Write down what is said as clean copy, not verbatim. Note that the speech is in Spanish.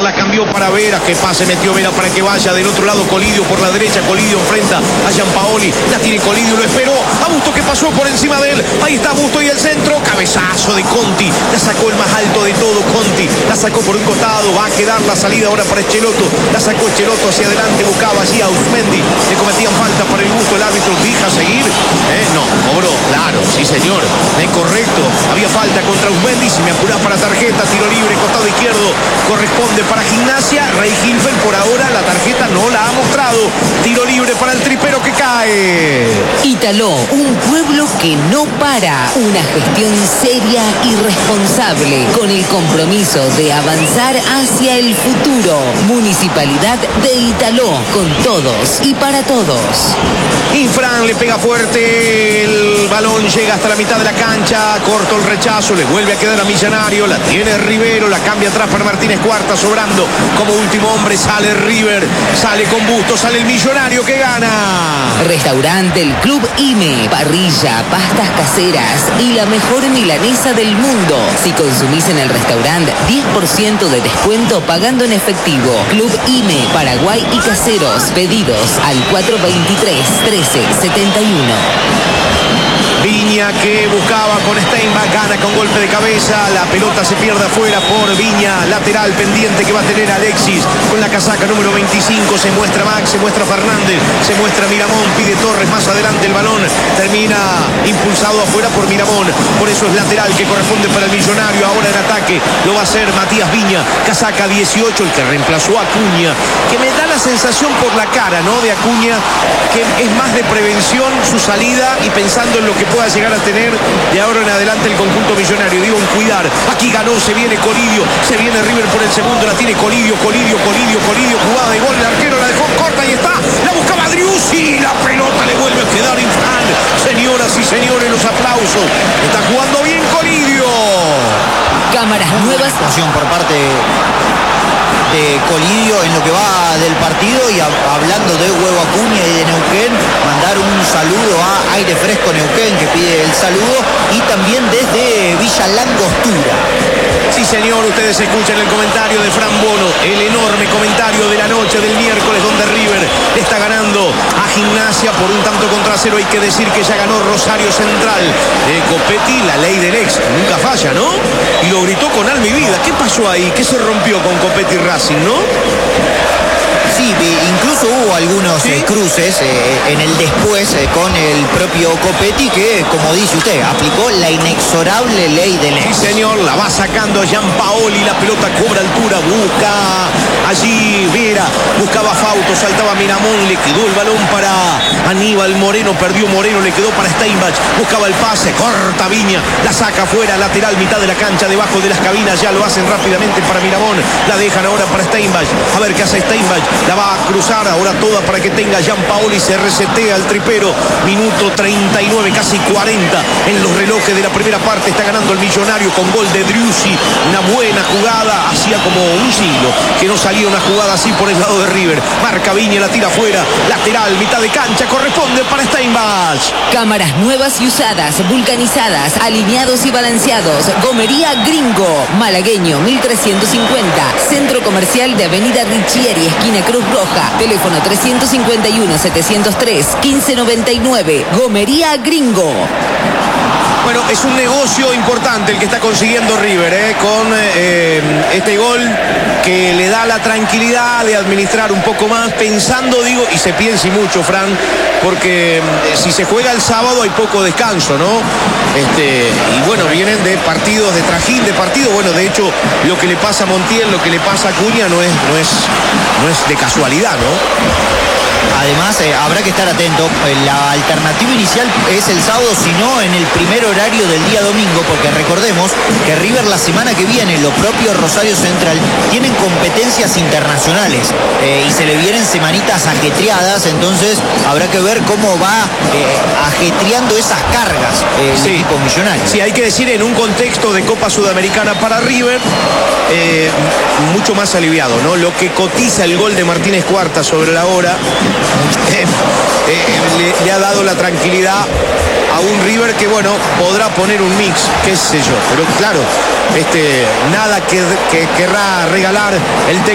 la cambió para Vera, que pase metió Vera para que vaya del otro lado Colidio por la derecha, Colidio enfrenta a Gianpaoli, la tiene Colidio, lo esperó a Busto que pasó por encima de él, ahí está Busto y el centro, cabezazo de Conti, la sacó el más alto de todo Conti, la sacó por un costado, va a quedar la salida ahora para Schelotto, la sacó Schelotto hacia adelante, buscaba allí a Uzmendi, le cometían falta para el Busto, el árbitro deja seguir, no, cobró, claro, sí señor, correcto, había falta contra Uzmendi, si me apurás para tarjeta, tiro libre, costado izquierdo, corresponde para Gimnasia, Rey Hilfer por ahora la tarjeta no la ha mostrado, tiro libre para el tripero que cae. Italó, un pueblo que no para, una gestión seria y responsable, con el compromiso de avanzar hacia el futuro. Municipalidad de Italó, con todos y para todos. Infran le pega fuerte, el balón llega hasta la mitad de la cancha, corto el rechazo, le vuelve a quedar a Millonario, la tiene Rivero, la cambia atrás para Martínez Cuarta, sobrando como último hombre, sale River, sale con Busto, sale el Millonario que gana. Restaurante del Club IME, parrilla, pastas caseras y la mejor milanesa del mundo. Si consumís en el restaurante, 10% de descuento pagando en efectivo. Club IME, Paraguay y Caseros, pedidos al 423-1371. Viña que buscaba con Steinbach, gana con golpe de cabeza, la pelota se pierde afuera por Viña, lateral pendiente que va a tener Alexis con la casaca número 25, se muestra Max, se muestra Fernández, se muestra Miramón, pide Torres más adelante el balón, termina impulsado afuera por Miramón, por eso es lateral que corresponde para el Millonario, ahora en ataque lo va a hacer Matías Viña, casaca 18, el que reemplazó a Acuña, que me da la sensación por la cara, ¿no?, de Acuña, que es más de prevención su salida y pensando en lo que pueda llegar a tener de ahora en adelante el conjunto Millonario, digo, en cuidar, aquí ganó, se viene Colidio, se viene River por el segundo, la tiene Colidio, jugada de gol, el arquero la dejó corta y está, la buscaba Driussi, la pelota le vuelve a quedar Infran, señoras y señores, los aplausos, está jugando bien Colidio. Cámaras nuevas. Por parte de Colidio en lo que va del partido y hablando de Huevo Acuña y de Neuquén, mandar un saludo a Aire Fresco Neuquén que pide el saludo y también desde Villa Langostura. Sí señor, ustedes escuchan el comentario de Fran Bono, el enorme comentario de la noche del miércoles donde River está ganando a Gimnasia por un tanto contra cero. Hay que decir que ya ganó Rosario Central. Copetti, la ley del ex, nunca falla, ¿no? Y lo gritó con alma y vida. ¿Qué pasó ahí? ¿Qué se rompió con Copetti Racing, no? Sí, incluso hubo algunos cruces en el después con el propio Copetti que, como dice usted, aplicó la inexorable ley del ex. Sí, señor, la va sacando Gianpaoli, la pelota cobra altura, busca allí Vera, buscaba Fauto, saltaba Miramón, le quedó el balón para Aníbal Moreno, perdió Moreno, le quedó para Steinbach, buscaba el pase, corta Viña, la saca afuera, lateral, mitad de la cancha, debajo de las cabinas, ya lo hacen rápidamente para Miramón, la dejan ahora para Steinbach, a ver qué hace Steinbach, la va a cruzar ahora toda para que tenga Gianpaoli, se resetea el tripero, minuto 39, casi 40 en los relojes de la primera parte, está ganando el Millonario con gol de Driussi, una buena jugada, hacía como un siglo que no salía una jugada así por el lado de River, marca Viña, la tira afuera, lateral, mitad de cancha, corresponde para Steinbach. Cámaras nuevas y usadas, vulcanizadas, alineados y balanceados, Gomería Gringo, Malagueño 1350, Centro Comercial de Avenida Richieri, esquina Cruz Roja, teléfono 351-703-1599, Gomería Gringo. Bueno, es un negocio importante el que está consiguiendo River, con este gol que le da la tranquilidad de administrar un poco más, pensando, digo, y se piensa y mucho, Fran, porque si se juega el sábado hay poco descanso, ¿no? Y bueno, vienen de partidos, de trajín de partido, bueno, de hecho, lo que le pasa a Montiel, lo que le pasa a Acuña no es de casualidad, ¿no? Además, habrá que estar atento. La alternativa inicial es el sábado, sino en el primer horario del día domingo, porque recordemos que River la semana que viene, lo propio Rosario Central, tienen competencias internacionales y se le vienen semanitas ajetreadas, entonces habrá que ver cómo va ajetreando esas cargas el equipo Millonario. Sí, hay que decir, en un contexto de Copa Sudamericana para River, mucho más aliviado, ¿no? Lo que cotiza el gol de Martínez Cuarta sobre la hora le ha dado la tranquilidad a un River que, bueno, podrá poner un mix, qué sé yo, pero claro, nada que querrá regalar el técnico